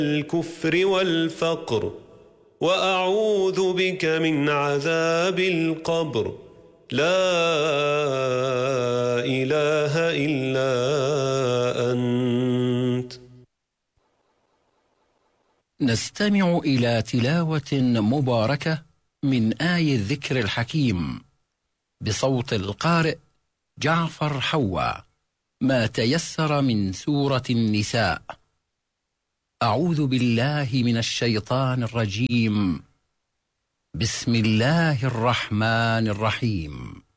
الكفر والفقر وأعوذ بك من عذاب القبر لا إله إلا أنت. نستمع إلى تلاوة مباركة من آي الذكر الحكيم بصوت القارئ جعفر حوا، ما تيسر من سورة النساء. أعوذ بالله من الشيطان الرجيم. بسم الله الرحمن الرحيم.